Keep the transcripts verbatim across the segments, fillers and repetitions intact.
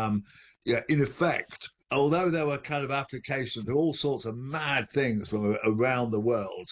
um, yeah, in effect, although there were kind of applications to all sorts of mad things from around the world,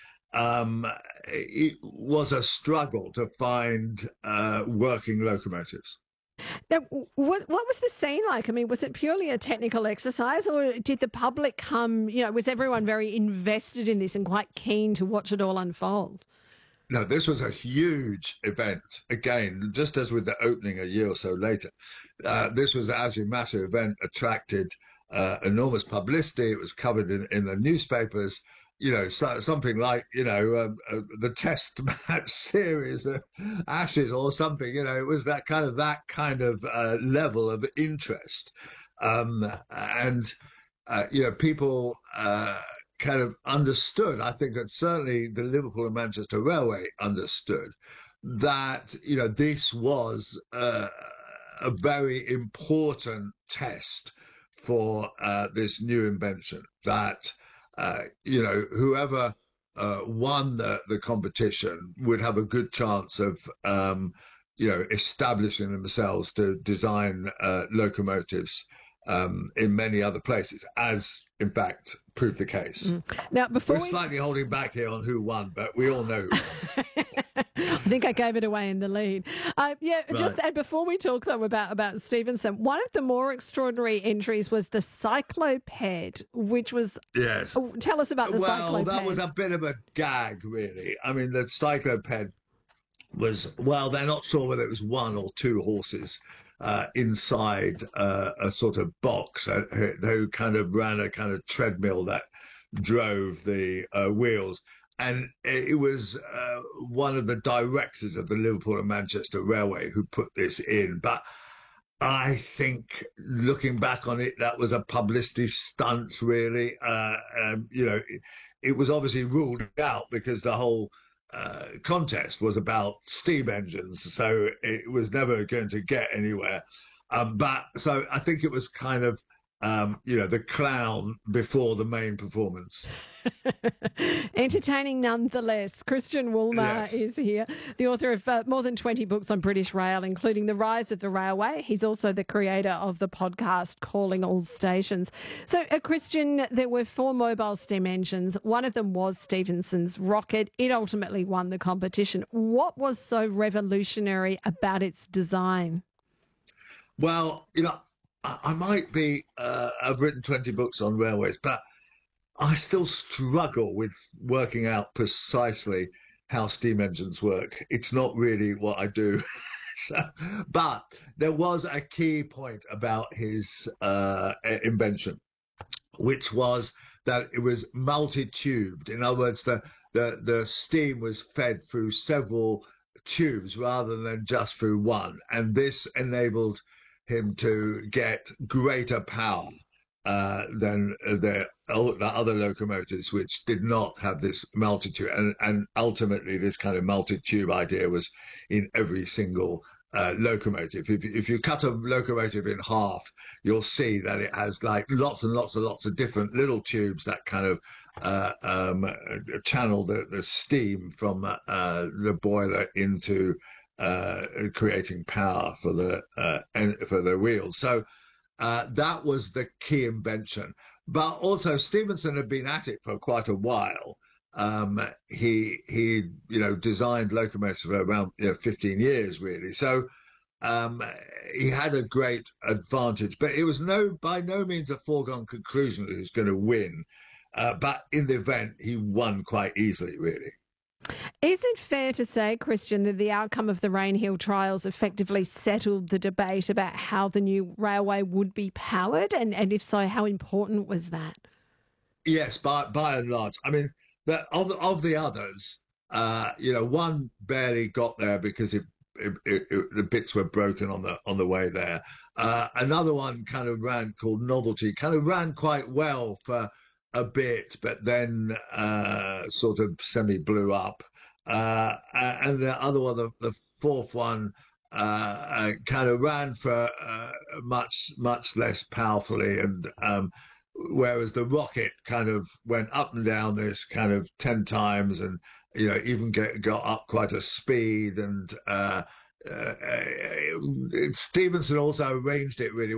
um, it was a struggle to find uh, working locomotives. Now, what what was the scene like? I mean, was it purely a technical exercise, or did the public come? You know, was everyone very invested in this and quite keen to watch it all unfold? No, this was a huge event. Again, just as with the opening a year or so later, uh, this was actually a massive event, attracted uh, enormous publicity. It was covered in, in the newspapers. You know, so, something like, you know, um, uh, the Test match series, uh, Ashes or something. You know, it was that kind of that kind of uh, level of interest, um, and uh, you know, people. Uh, kind of understood, I think that certainly the Liverpool and Manchester Railway understood that, you know, this was uh, a very important test for uh, this new invention, that, uh, you know, whoever uh, won the, the competition would have a good chance of, um, you know, establishing themselves to design uh, locomotives um, in many other places, as in fact proved the case. Mm. Now, before We're we... slightly holding back here on who won, but we all know who won. I think I gave it away in the lead. Uh, yeah, Right. just and before we talk though about about Stephenson, one of the more extraordinary entries was the cycloped, which was Yes. oh, tell us about the Well, cycloped. that was a bit of a gag, really. I mean, the cycloped was, well, they're not sure whether it was one or two horses uh, inside uh, a sort of box uh, who, who kind of ran a kind of treadmill that drove the uh, wheels. And it was uh, one of the directors of the Liverpool and Manchester Railway who put this in. But I think, looking back on it, that was a publicity stunt, really. Uh, um, you know, it, it was obviously ruled out because the whole uh, contest was about steam engines, so it was never going to get anywhere. Um, but so I think it was kind of, um, you know, the clown before the main performance. Entertaining nonetheless. Christian Woolmer Yes. is here, the author of uh, more than twenty books on British rail, including The Rise of the Railway. He's also the creator of the podcast Calling All Stations. So, uh, Christian, there were four mobile steam engines. One of them was Stephenson's rocket. It ultimately won the competition. What was so revolutionary about its design? Well, you know, I, I might be, uh, I've written twenty books on railways, but I still struggle with working out precisely how steam engines work. It's not really what I do. So, but there was a key point about his uh, invention, which was that it was multi-tubed. In other words, the, the, the steam was fed through several tubes rather than just through one. And this enabled him to get greater power uh, than the, the other locomotives, which did not have this multitude. And, and ultimately, this kind of multi-tube idea was in every single uh, locomotive. If, if you cut a locomotive in half, you'll see that it has like lots and lots and lots of different little tubes that kind of uh, um, channel the, the steam from uh, the boiler into uh, creating power for the uh, for the wheels. So Uh, that was the key invention. But also, Stephenson had been at it for quite a while. Um, he he you know designed locomotives for around you know, fifteen years really. So um, he had a great advantage. But it was no by no means a foregone conclusion that he was going to win. Uh, but in the event, he won quite easily, really. Is it fair to say, Christian, that the outcome of the Rainhill trials effectively settled the debate about how the new railway would be powered? And, and if so, how important was that? Yes, by by and large. I mean, the, of of the others, uh, you know, one barely got there because it, it, it, it, the bits were broken on the on the way there. Uh, another one kind of ran called Novelty, kind of ran quite well for a bit, but then uh, sort of semi blew up. Uh, and the other one, the, the fourth one, uh, uh, kind of ran for uh, much, much less powerfully. And um, whereas the rocket kind of went up and down this kind of ten times and, you know, even get, got up quite a speed. And uh, uh, Stephenson also arranged it really